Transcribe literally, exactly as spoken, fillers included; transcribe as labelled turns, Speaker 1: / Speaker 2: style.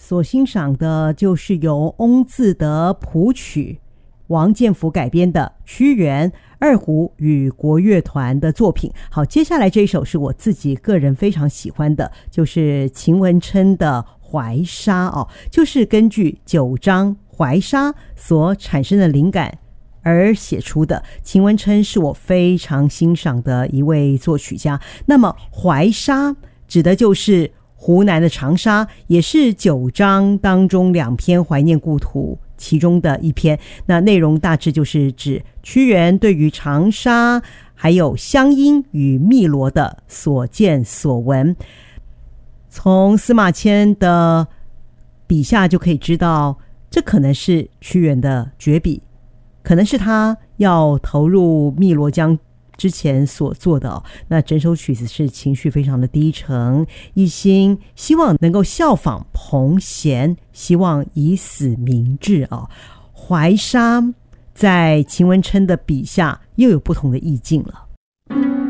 Speaker 1: 所欣赏的就是由翁自德谱曲、王建福改编的屈原、二胡与国乐团的作品。好，接下来这一首是我自己个人非常喜欢的，就是秦文琛的怀沙哦，就是根据九章怀沙所产生的灵感而写出的。秦文琛是我非常欣赏的一位作曲家。那么怀沙指的就是湖南的长沙，也是九章当中两篇怀念故土其中的一篇。那内容大致就是指屈原对于长沙还有湘阴与汨罗的所见所闻。从司马迁的笔下就可以知道，这可能是屈原的绝笔，可能是他要投入汨罗江之前所做的哦。那整首曲子是情绪非常的低沉，一心希望能够效仿彭贤，希望以死明志哦。怀沙在秦文琛的笔下又有不同的意境了。